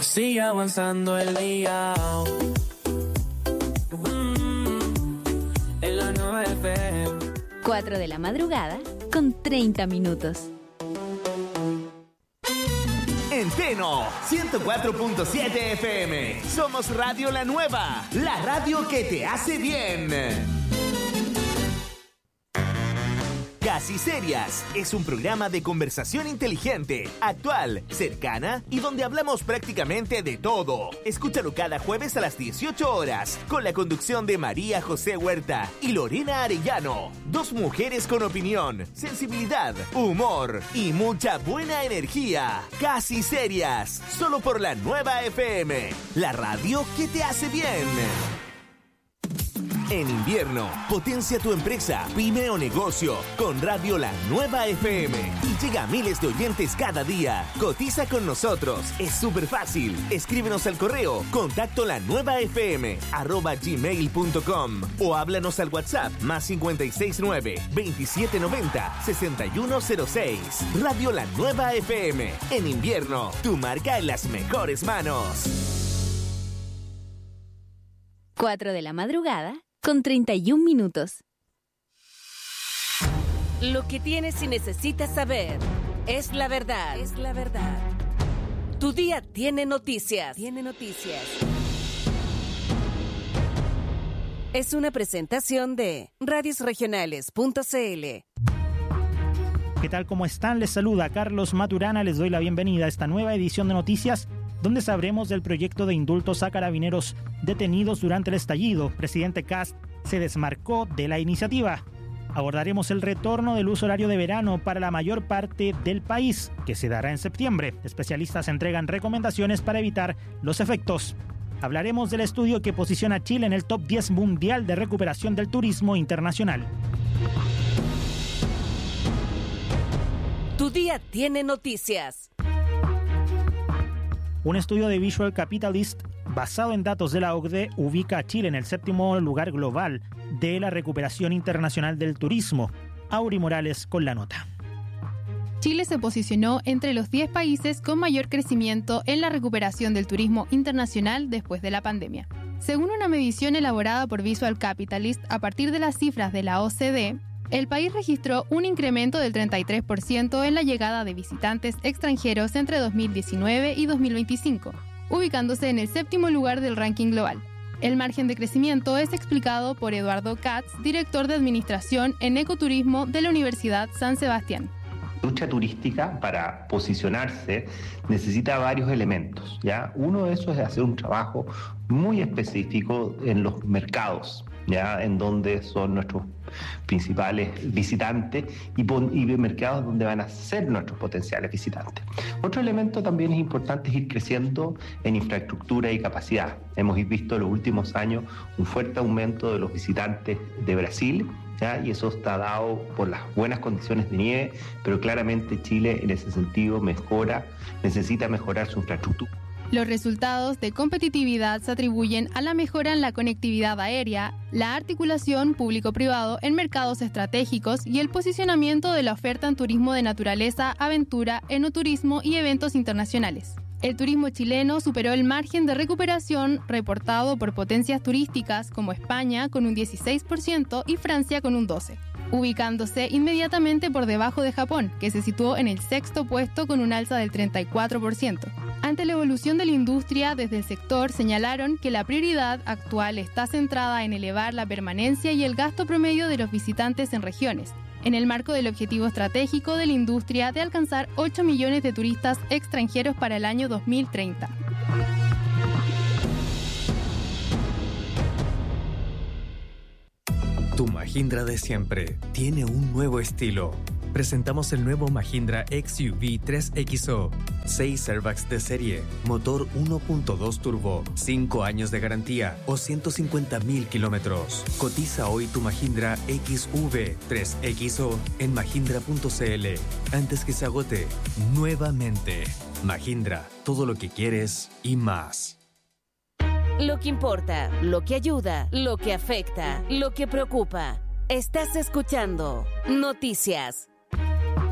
Sigue avanzando el día. En la nueva FM. 4 de la madrugada con 30 minutos. En Teno, 104.7 FM. Somos Radio La Nueva, la radio que te hace bien. Casi Serias es un programa de conversación inteligente, actual, cercana y donde hablamos prácticamente de todo. Escúchalo cada jueves a las 18 horas con la conducción de María José Huerta y Lorena Arellano. Dos mujeres con opinión, sensibilidad, humor y mucha buena energía. Casi Serias, solo por la Nueva FM, la radio que te hace bien. En invierno, potencia tu empresa, pyme o negocio con Radio La Nueva FM y llega a miles de oyentes cada día. Cotiza con nosotros, es súper fácil. Escríbenos al correo contactolanuevafm@gmail.com o háblanos al WhatsApp +569 2790 6106. Radio La Nueva FM. En invierno, tu marca en las mejores manos. 4 de la madrugada con 31 minutos. Lo que tienes y necesitas saber es la verdad. Es la verdad. Tu día tiene noticias. Tiene noticias. Es una presentación de radiosregionales.cl. ¿Qué tal? ¿Cómo están? Les saluda Carlos Maturana. Les doy la bienvenida a esta nueva edición de noticias, donde sabremos del proyecto de indultos a carabineros detenidos durante el estallido. Presidente Kast se desmarcó de la iniciativa. Abordaremos el retorno del uso horario de verano para la mayor parte del país, que se dará en septiembre. Especialistas entregan recomendaciones para evitar los efectos. Hablaremos del estudio que posiciona a Chile en el top 10 mundial de recuperación del turismo internacional. Tu día tiene noticias. Un estudio de Visual Capitalist basado en datos de la OCDE ubica a Chile en el 7º lugar global de la recuperación internacional del turismo. Auri Morales con la nota. Chile se posicionó entre los 10 países con mayor crecimiento en la recuperación del turismo internacional después de la pandemia. Según una medición elaborada por Visual Capitalist a partir de las cifras de la OCDE, el país registró un incremento del 33% en la llegada de visitantes extranjeros entre 2019 y 2025, ubicándose en el 7º lugar del ranking global. El margen de crecimiento es explicado por Eduardo Katz, director de Administración en Ecoturismo de la Universidad San Sebastián. La industria turística, para posicionarse, necesita varios elementos, ¿ya? Uno de esos es hacer un trabajo muy específico en los mercados, ¿ya? En donde son nuestros principales visitantes y mercados donde van a ser nuestros potenciales visitantes. Otro elemento también es importante es ir creciendo en infraestructura y capacidad. Hemos visto en los últimos años un fuerte aumento de los visitantes de Brasil, ¿ya? Y eso está dado por las buenas condiciones de nieve, pero claramente Chile en ese sentido necesita mejorar su infraestructura. Los resultados de competitividad se atribuyen a la mejora en la conectividad aérea, la articulación público-privado en mercados estratégicos y el posicionamiento de la oferta en turismo de naturaleza, aventura, enoturismo y eventos internacionales. El turismo chileno superó el margen de recuperación reportado por potencias turísticas como España con un 16% y Francia con un 12%, ubicándose inmediatamente por debajo de Japón, que se situó en el 6º puesto con un alza del 34%. Ante la evolución de la industria, desde el sector señalaron que la prioridad actual está centrada en elevar la permanencia y el gasto promedio de los visitantes en regiones, en el marco del objetivo estratégico de la industria de alcanzar 8 millones de turistas extranjeros para el año 2030. Tu Mahindra de siempre tiene un nuevo estilo. Presentamos el nuevo Mahindra XUV 3XO. 6 airbags de serie, motor 1.2 turbo, 5 años de garantía o 150.000 kilómetros. Cotiza hoy tu Mahindra XUV 3XO en mahindra.cl antes que se agote nuevamente. Mahindra, todo lo que quieres y más. Lo que importa, lo que ayuda, lo que afecta, lo que preocupa. Estás escuchando Noticias.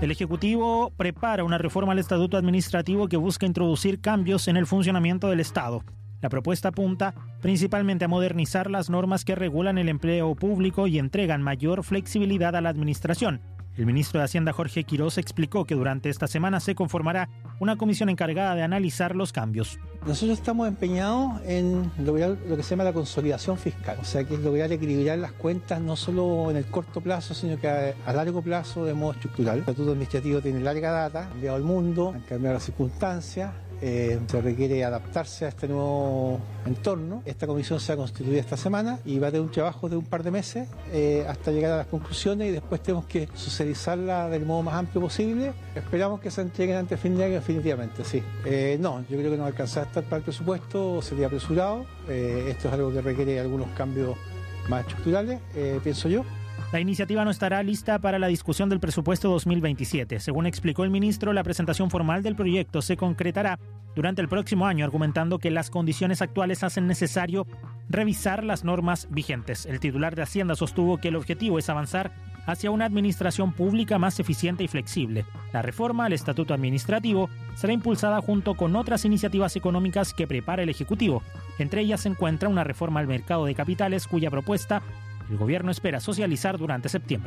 El Ejecutivo prepara una reforma al Estatuto Administrativo que busca introducir cambios en el funcionamiento del Estado. La propuesta apunta principalmente a modernizar las normas que regulan el empleo público y entregan mayor flexibilidad a la administración. El ministro de Hacienda, Jorge Quirós, explicó que durante esta semana se conformará una comisión encargada de analizar los cambios. Nosotros estamos empeñados en lograr lo que se llama la consolidación fiscal, o sea, que es lograr equilibrar las cuentas no solo en el corto plazo, sino que a largo plazo de modo estructural. El Estatuto Administrativo tiene larga data, ha cambiado el mundo, han cambiado las circunstancias. Se requiere adaptarse a este nuevo entorno. Esta comisión se va a constituir esta semana y va a tener un trabajo de un par de meses hasta llegar a las conclusiones y después tenemos que socializarla del modo más amplio posible. Esperamos que se entreguen antes de fin de año definitivamente, sí. No, yo creo que no alcanzará a estar para el presupuesto, sería apresurado. Esto es algo que requiere algunos cambios más estructurales, pienso yo. La iniciativa no estará lista para la discusión del presupuesto 2027. Según explicó el ministro, la presentación formal del proyecto se concretará durante el próximo año, argumentando que las condiciones actuales hacen necesario revisar las normas vigentes. El titular de Hacienda sostuvo que el objetivo es avanzar hacia una administración pública más eficiente y flexible. La reforma al Estatuto Administrativo será impulsada junto con otras iniciativas económicas que prepara el Ejecutivo. Entre ellas se encuentra una reforma al mercado de capitales, cuya propuesta el gobierno espera socializar durante septiembre.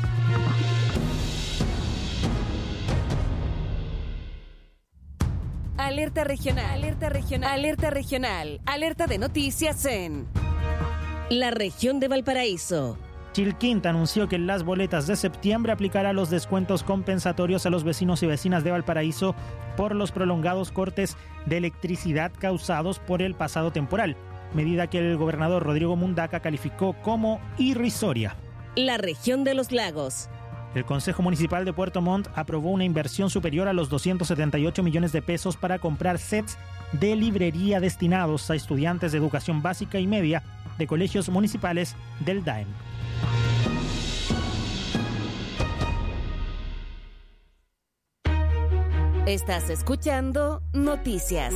Alerta regional, alerta regional, alerta regional, alerta de noticias en la región de Valparaíso. Chilquinta anunció que en las boletas de septiembre aplicará los descuentos compensatorios a los vecinos y vecinas de Valparaíso por los prolongados cortes de electricidad causados por el pasado temporal, medida que el gobernador Rodrigo Mundaca calificó como irrisoria. La región de los lagos. El Consejo Municipal de Puerto Montt aprobó una inversión superior a los 278 millones de pesos para comprar sets de librería destinados a estudiantes de educación básica y media de colegios municipales del DAEM. Estás escuchando Noticias.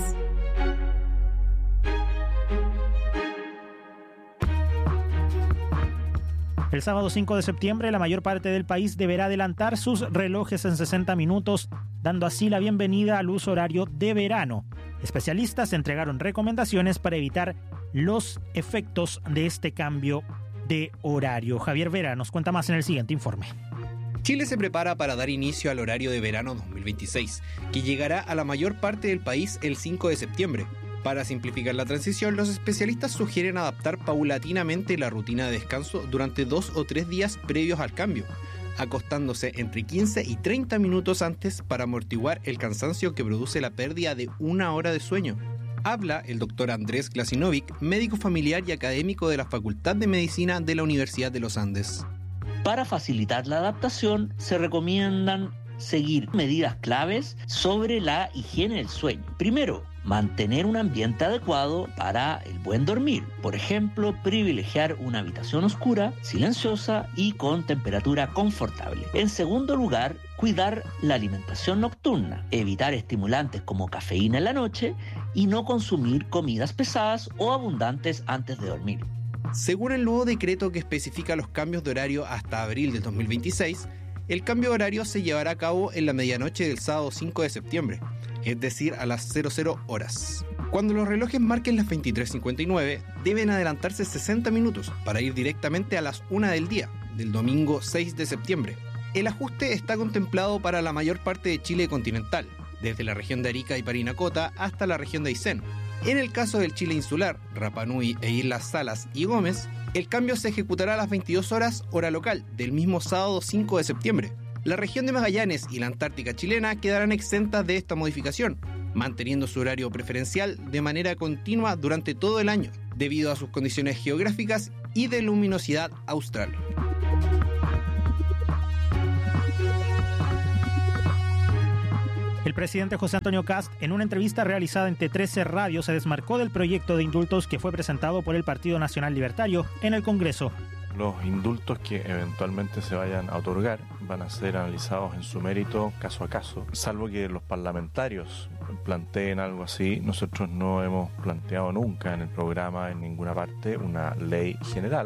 El sábado 5 de septiembre, la mayor parte del país deberá adelantar sus relojes en 60 minutos, dando así la bienvenida al uso horario de verano. Especialistas entregaron recomendaciones para evitar los efectos de este cambio de horario. Javier Vera nos cuenta más en el siguiente informe. Chile se prepara para dar inicio al horario de verano 2026, que llegará a la mayor parte del país el 5 de septiembre. Para simplificar la transición, los especialistas sugieren adaptar paulatinamente la rutina de descanso durante 2 o 3 días previos al cambio, acostándose entre 15 y 30 minutos antes para amortiguar el cansancio que produce la pérdida de 1 hora de sueño. Habla el doctor Andrés Glasinovic, médico familiar y académico de la Facultad de Medicina de la Universidad de los Andes. Para facilitar la adaptación, se recomiendan seguir medidas claves sobre la higiene del sueño. Primero, mantener un ambiente adecuado para el buen dormir. Por ejemplo, privilegiar una habitación oscura, silenciosa y con temperatura confortable. En segundo lugar, cuidar la alimentación nocturna. Evitar estimulantes como cafeína en la noche y no consumir comidas pesadas o abundantes antes de dormir. Según el nuevo decreto que especifica los cambios de horario hasta abril del 2026, el cambio de horario se llevará a cabo en la medianoche del sábado 5 de septiembre, es decir, a las 00 horas. Cuando los relojes marquen las 23:59, deben adelantarse 60 minutos para ir directamente a las 1 del día, del domingo 6 de septiembre. El ajuste está contemplado para la mayor parte de Chile continental, desde la región de Arica y Parinacota hasta la región de Aysén. En el caso del Chile insular, Rapa Nui e Islas Salas y Gómez, el cambio se ejecutará a las 22 horas hora local del mismo sábado 5 de septiembre. La región de Magallanes y la Antártica chilena quedarán exentas de esta modificación, manteniendo su horario preferencial de manera continua durante todo el año, debido a sus condiciones geográficas y de luminosidad austral. El presidente José Antonio Kast, en una entrevista realizada en T13 Radio, se desmarcó del proyecto de indultos que fue presentado por el Partido Nacional Libertario en el Congreso. Los indultos que eventualmente se vayan a otorgar van a ser analizados en su mérito caso a caso. Salvo que los parlamentarios planteen algo así, nosotros no hemos planteado nunca en el programa, en ninguna parte, una ley general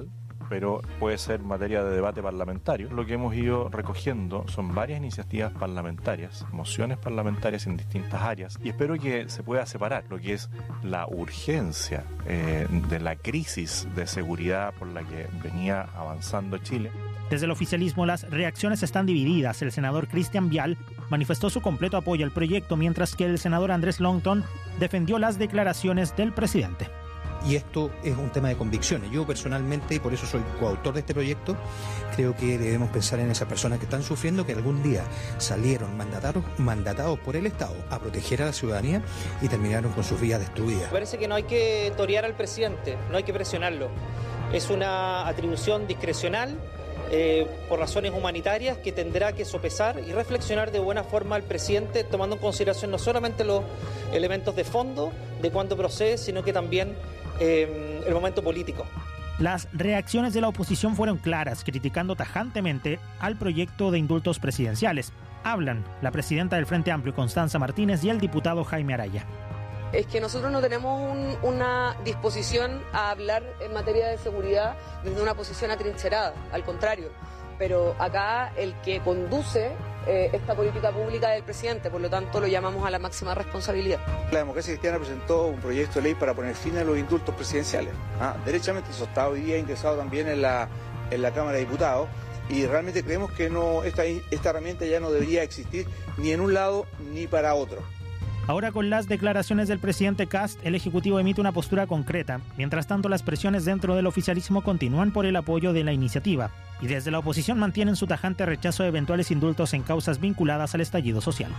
pero puede ser materia de debate parlamentario. Lo que hemos ido recogiendo son varias iniciativas parlamentarias, mociones parlamentarias en distintas áreas, y espero que se pueda separar lo que es la urgencia de la crisis de seguridad por la que venía avanzando Chile. Desde el oficialismo las reacciones están divididas. El senador Cristian Vial manifestó su completo apoyo al proyecto, mientras que el senador Andrés Longton defendió las declaraciones del presidente. Y esto es un tema de convicciones. Yo personalmente, y por eso soy coautor de este proyecto, creo que debemos pensar en esas personas que están sufriendo, que algún día salieron mandatados por el Estado a proteger a la ciudadanía y terminaron con sus vidas destruidas. Me parece que no hay que torear al presidente, no hay que presionarlo. Es una atribución discrecional por razones humanitarias que tendrá que sopesar y reflexionar de buena forma al presidente, tomando en consideración no solamente los elementos de fondo de cuándo procede, sino que también el momento político. Las reacciones de la oposición fueron claras, criticando tajantemente al proyecto de indultos presidenciales. Hablan la presidenta del Frente Amplio, Constanza Martínez, y el diputado Jaime Araya. Es que nosotros no tenemos una disposición a hablar en materia de seguridad desde una posición atrincherada, al contrario. Pero acá el que conduce esta política pública es el presidente, por lo tanto lo llamamos a la máxima responsabilidad. La Democracia Cristiana presentó un proyecto de ley para poner fin a los indultos presidenciales. Derechamente eso está hoy día ingresado también en la Cámara de Diputados, y realmente creemos que esta herramienta ya no debería existir ni en un lado ni para otro. Ahora, con las declaraciones del presidente Kast, el Ejecutivo emite una postura concreta. Mientras tanto, las presiones dentro del oficialismo continúan por el apoyo de la iniciativa, y desde la oposición mantienen su tajante rechazo de eventuales indultos en causas vinculadas al estallido social.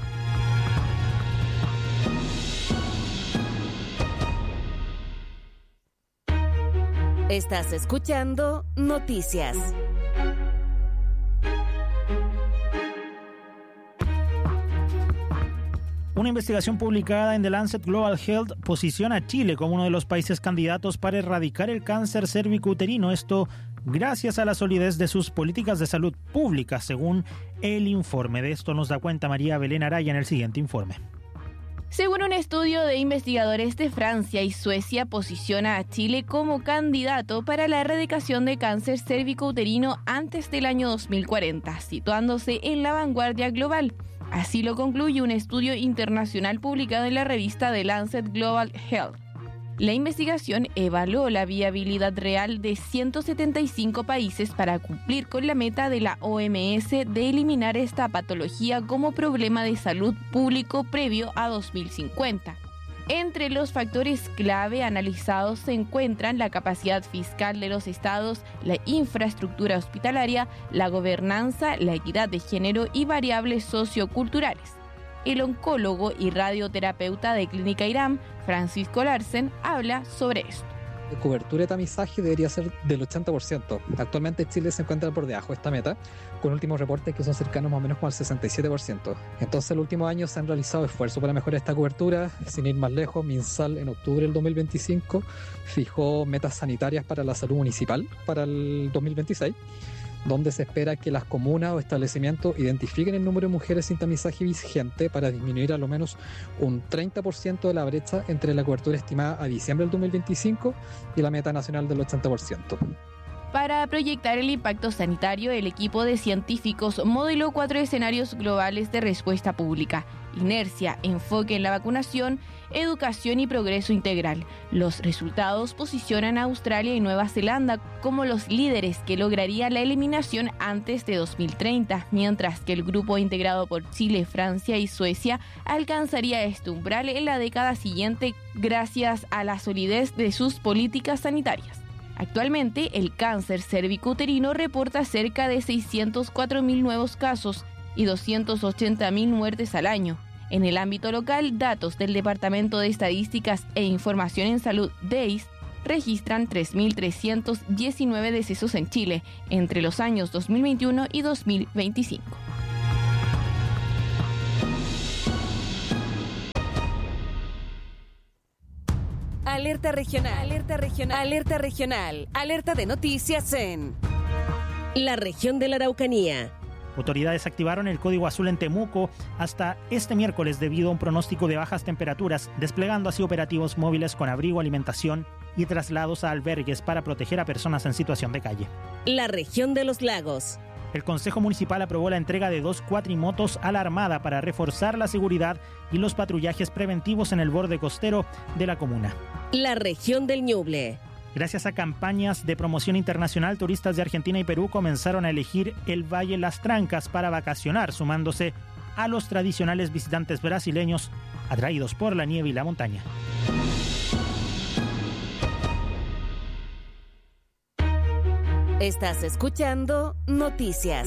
Estás escuchando Noticias. Una investigación publicada en The Lancet Global Health posiciona a Chile como uno de los países candidatos para erradicar el cáncer cérvico-uterino. Esto gracias a la solidez de sus políticas de salud pública, según el informe. De esto nos da cuenta María Belén Araya en el siguiente informe. Según un estudio de investigadores de Francia y Suecia, posiciona a Chile como candidato para la erradicación de cáncer cérvico-uterino antes del año 2040, situándose en la vanguardia global. Así lo concluye un estudio internacional publicado en la revista The Lancet Global Health. La investigación evaluó la viabilidad real de 175 países para cumplir con la meta de la OMS de eliminar esta patología como problema de salud público previo a 2050. Entre los factores clave analizados se encuentran la capacidad fiscal de los estados, la infraestructura hospitalaria, la gobernanza, la equidad de género y variables socioculturales. El oncólogo y radioterapeuta de Clínica IRAM, Francisco Larsen, habla sobre esto. La cobertura de tamizaje debería ser del 80%. Actualmente Chile se encuentra por debajo de esta meta, con últimos reportes que son cercanos más o menos como al 67%. Entonces, en los últimos años se han realizado esfuerzos para mejorar esta cobertura. Sin ir más lejos, MinSal en octubre del 2025 fijó metas sanitarias para la salud municipal para el 2026, donde se espera que las comunas o establecimientos identifiquen el número de mujeres sin tamizaje vigente para disminuir a lo menos un 30% de la brecha entre la cobertura estimada a diciembre del 2025 y la meta nacional del 80%. Para proyectar el impacto sanitario, el equipo de científicos modeló 4 escenarios globales de respuesta pública: inercia, enfoque en la vacunación, educación y progreso integral. Los resultados posicionan a Australia y Nueva Zelanda como los líderes que lograría la eliminación antes de 2030, mientras que el grupo integrado por Chile, Francia y Suecia alcanzaría este umbral en la década siguiente gracias a la solidez de sus políticas sanitarias. Actualmente, el cáncer cérvico-uterino reporta cerca de 604.000 nuevos casos y 280.000 muertes al año. En el ámbito local, datos del Departamento de Estadísticas e Información en Salud, DEIS, registran 3.319 decesos en Chile entre los años 2021 y 2025. Alerta regional, alerta regional, alerta regional, alerta de noticias en la región de la Araucanía. Autoridades activaron el código azul en Temuco hasta este miércoles debido a un pronóstico de bajas temperaturas, desplegando así operativos móviles con abrigo, alimentación y traslados a albergues para proteger a personas en situación de calle. La región de los lagos. El Consejo Municipal aprobó la entrega de 2 cuatrimotos a la Armada para reforzar la seguridad y los patrullajes preventivos en el borde costero de la comuna. La región del Ñuble. Gracias a campañas de promoción internacional, turistas de Argentina y Perú comenzaron a elegir el Valle Las Trancas para vacacionar, sumándose a los tradicionales visitantes brasileños atraídos por la nieve y la montaña. Estás escuchando Noticias.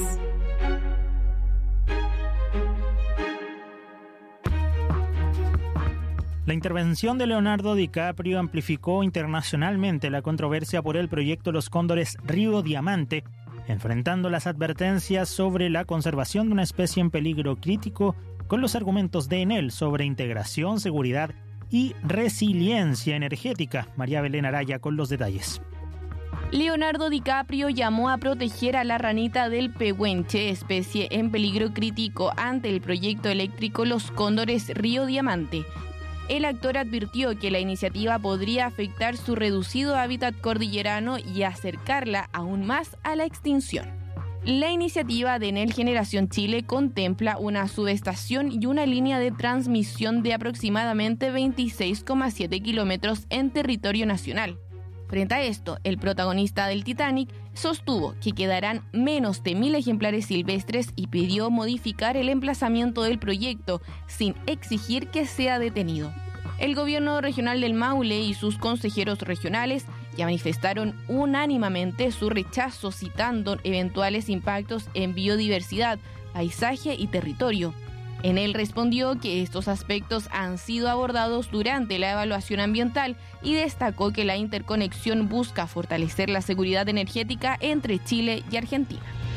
La intervención de Leonardo DiCaprio amplificó internacionalmente la controversia por el proyecto Los Cóndores Río Diamante, enfrentando las advertencias sobre la conservación de una especie en peligro crítico con los argumentos de Enel sobre integración, seguridad y resiliencia energética. María Belén Araya con los detalles. Leonardo DiCaprio llamó a proteger a la ranita del pehuenche, especie en peligro crítico, ante el proyecto eléctrico Los Cóndores Río Diamante. El actor advirtió que la iniciativa podría afectar su reducido hábitat cordillerano y acercarla aún más a la extinción. La iniciativa de Enel Generación Chile contempla una subestación y una línea de transmisión de aproximadamente 26,7 kilómetros en territorio nacional. Frente a esto, el protagonista del Titanic sostuvo que quedarán menos de 1.000 ejemplares silvestres y pidió modificar el emplazamiento del proyecto sin exigir que sea detenido. El gobierno regional del Maule y sus consejeros regionales ya manifestaron unánimemente su rechazo, citando eventuales impactos en biodiversidad, paisaje y territorio. Enel respondió que estos aspectos han sido abordados durante la evaluación ambiental y destacó que la interconexión busca fortalecer la seguridad energética entre Chile y Argentina.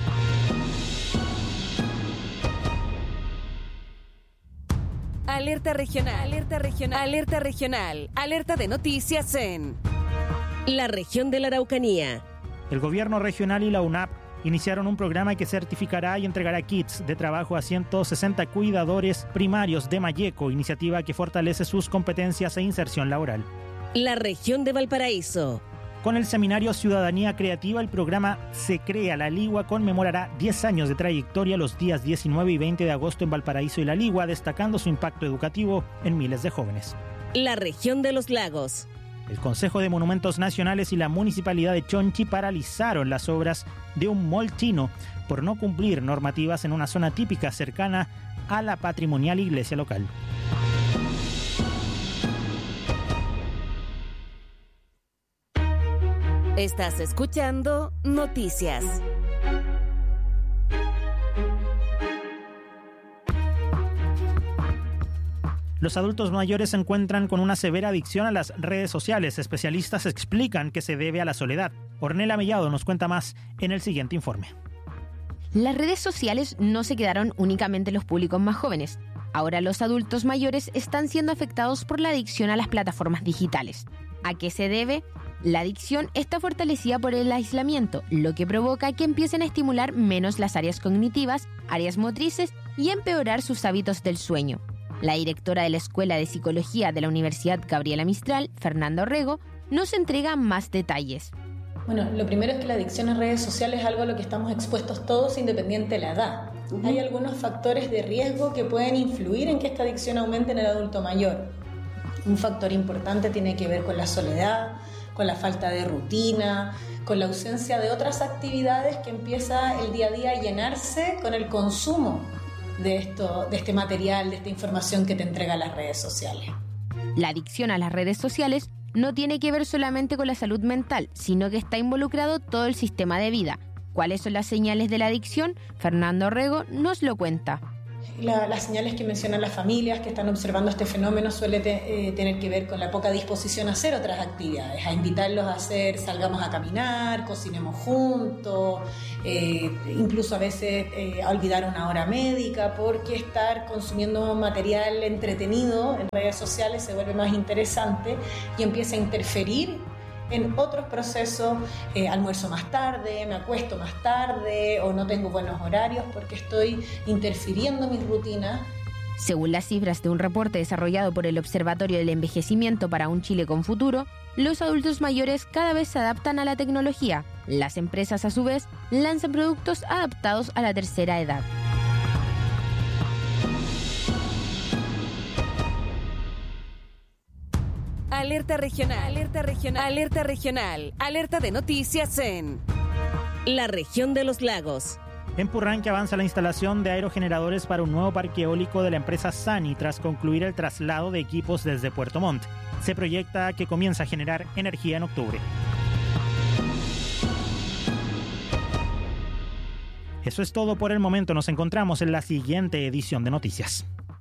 Alerta regional, alerta regional, alerta regional, alerta de noticias en la región de la Araucanía. El gobierno regional y la UNAP iniciaron un programa que certificará y entregará kits de trabajo a 160 cuidadores primarios de Malleco, iniciativa que fortalece sus competencias e inserción laboral. La región de Valparaíso. Con el seminario Ciudadanía Creativa, el programa Se Crea La Ligua conmemorará 10 años de trayectoria los días 19 y 20 de agosto en Valparaíso y La Ligua, destacando su impacto educativo en miles de jóvenes. La región de los lagos. El Consejo de Monumentos Nacionales y la Municipalidad de Chonchi paralizaron las obras de un mall chino por no cumplir normativas en una zona típica cercana a la patrimonial iglesia local. Estás escuchando Noticias. Los adultos mayores se encuentran con una severa adicción a las redes sociales. Especialistas explican que se debe a la soledad. Ornella Mellado nos cuenta más en el siguiente informe. Las redes sociales no se quedaron únicamente en los públicos más jóvenes. Ahora los adultos mayores están siendo afectados por la adicción a las plataformas digitales. ¿A qué se debe? La adicción está fortalecida por el aislamiento, lo que provoca que empiecen a estimular menos las áreas cognitivas, áreas motrices y empeorar sus hábitos del sueño. La directora de la Escuela de Psicología de la Universidad Gabriela Mistral, Fernanda Orrego, nos entrega más detalles. Bueno, lo primero es que la adicción a redes sociales es algo a lo que estamos expuestos todos independiente de la edad. Hay algunos factores de riesgo que pueden influir en que esta adicción aumente en el adulto mayor. Un factor importante tiene que ver con la soledad, con la falta de rutina, con la ausencia de otras actividades que empieza el día a día a llenarse con el consumo de este material, de esta información que te entregan las redes sociales. La adicción a las redes sociales no tiene que ver solamente con la salud mental, sino que está involucrado todo el sistema de vida. ¿Cuáles son las señales de la adicción? Fernando Orrego nos lo cuenta. Las señales que mencionan las familias que están observando este fenómeno suele tener que ver con la poca disposición a hacer otras actividades, a invitarlos a hacer, salgamos a caminar, cocinemos juntos, incluso a veces a olvidar una hora médica, porque estar consumiendo material entretenido en redes sociales se vuelve más interesante y empieza a interferir En otros procesos almuerzo más tarde, me acuesto más tarde o no tengo buenos horarios porque estoy interfiriendo en mis rutinas. Según las cifras de un reporte desarrollado por el Observatorio del Envejecimiento para un Chile con Futuro, los adultos mayores cada vez se adaptan a la tecnología. Las empresas, a su vez, lanzan productos adaptados a la tercera edad. Alerta regional, alerta regional, alerta regional, alerta de noticias en la región de los lagos. En Purranque avanza la instalación de aerogeneradores para un nuevo parque eólico de la empresa Sani tras concluir el traslado de equipos desde Puerto Montt. Se proyecta que comienza a generar energía en octubre. Eso es todo por el momento. Nos encontramos en la siguiente edición de Noticias.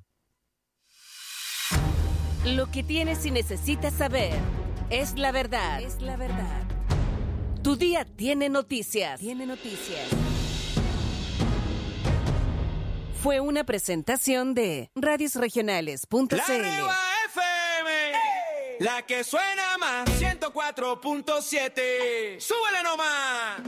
Lo que tienes y necesitas saber es la verdad. Es la verdad. Tu día tiene noticias. Tiene noticias. Fue una presentación de radiosregionales.cl. La Nueva FM, la que suena más, 104.7. ¡Súbele nomás!